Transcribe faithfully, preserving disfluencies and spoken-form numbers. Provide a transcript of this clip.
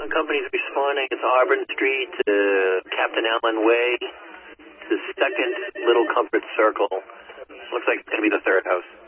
Seven companies responding. It's Auburn Street, uh, Captain Allen Way, to Second Little Comfort Circle. Looks like it's going to be the third house.